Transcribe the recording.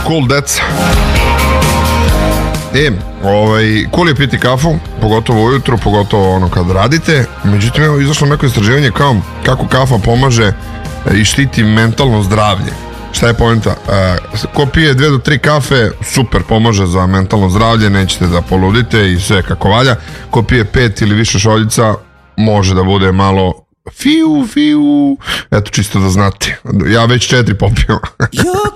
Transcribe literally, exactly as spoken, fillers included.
cool deca. E, ovaj, cool je piti kafu, pogotovo ujutru, pogotovo ono kad radite. Međutim, evo izašlo neko istraživanje kao kako kafa pomaže i štiti mentalno zdravlje. Šta je poenta? Ko pije dve do tri kafe, super, pomaže za mentalno zdravlje, nećete da poludite i sve kako valja. Ko pije pet ili više šoljica, može da bude malo fiu, fiu. Eto, čisto da znate. Ja već četiri popio.